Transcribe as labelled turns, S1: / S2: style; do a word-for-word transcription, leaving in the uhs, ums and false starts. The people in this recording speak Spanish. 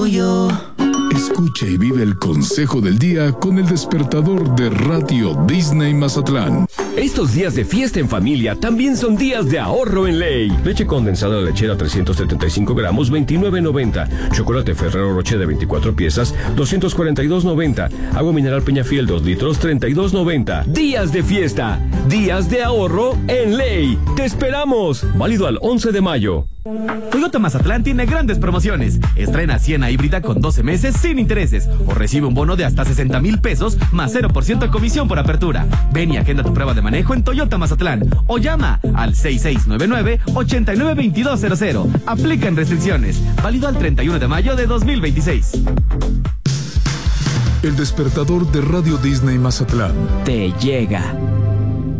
S1: yo.
S2: Escucha y vive el consejo del día con el despertador de Radio Disney Mazatlán.
S3: Estos días de fiesta en familia también son días de ahorro en Ley. Leche condensada lechera trescientos setenta y cinco gramos, veintinueve noventa. Chocolate Ferrero Rocher de veinticuatro piezas, doscientos cuarenta y dos noventa. Agua mineral Peñafiel dos litros, treinta y dos noventa. Días de fiesta, días de ahorro en Ley. ¡Te esperamos! Válido al once de mayo.
S4: Toyota Mazatlán tiene grandes promociones. Estrena Siena híbrida con doce meses sin intereses o recibe un bono de hasta sesenta mil pesos más cero por ciento de comisión por apertura. Ven y agenda tu prueba de manejo en Toyota Mazatlán o llama al seis seis nueve nueve, ocho nueve dos dos cero cero. Aplican restricciones. Válido al treinta y uno de mayo de dos mil veintiséis.
S2: El despertador de Radio Disney Mazatlán
S1: Te llega.